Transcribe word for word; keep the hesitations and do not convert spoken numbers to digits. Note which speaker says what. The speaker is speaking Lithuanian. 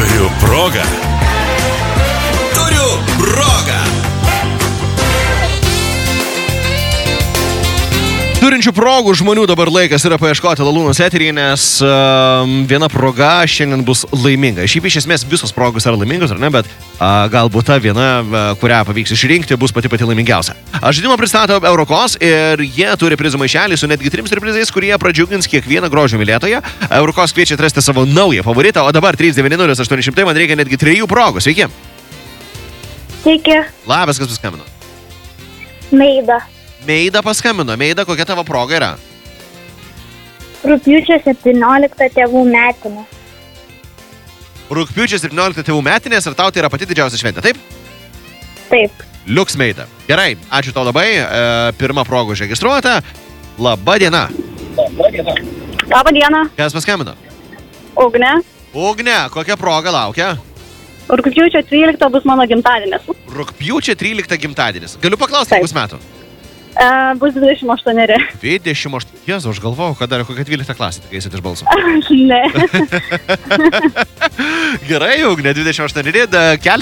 Speaker 1: Turiu progą. Turiu progą. Turinčių progų žmonių dabar laikas yra paieškoti Lalūnos eterį, nes uh, viena proga šiandien bus laiminga. Šiaip iš esmės visos progos yra laimingos, ar ne, bet uh, galbūt ta viena, uh, kurią pavyks išrinkti, bus pati pati laimingiausia. Aš žaidimą pristato Eurokos ir jie turi prizų maišelį su netgi trims prizais, kurie pradžiugins kiekvieną grožio mylėtoją. Eurokos kviečia atrasti savo naują favoritą, o dabar trys devyni nulis aštuoni šimtai, man reikia netgi trijų progų. Sveiki.
Speaker 2: Sveiki.
Speaker 1: Labas, kas paskambino?
Speaker 2: Meida.
Speaker 1: Meida paskambino. Meida, kokia tavo proga yra?
Speaker 2: Rugpjūčio septynioliktą tėvų metinė.
Speaker 1: Rugpjūčio septynioliktą tėvų metinės, ar tau tai yra pati didžiausia šventė, taip?
Speaker 2: Taip.
Speaker 1: Liuks, Meida. Gerai, ačiū tau labai. E, pirma proga užregistruota. Labą dieną.
Speaker 2: Labą dieną.
Speaker 1: Kas paskambino?
Speaker 2: Ugnė.
Speaker 1: Ugnė, kokia proga laukia?
Speaker 2: Rugpjūčio tryliktą bus mano gimtadienis.
Speaker 1: Rugpjūčio tryliktą gimtadienis. Galiu paklausti, kiek bus metų?
Speaker 2: E, bus dvidešimt aštuoneri.
Speaker 1: dvidešimt aštuoni. Jėzu, aš galvojau, kad dar kokia dvylikta klasė, tik eisit iš balso.
Speaker 2: Ne.
Speaker 1: Gerai, Ugnė, dvidešimt aštuoni.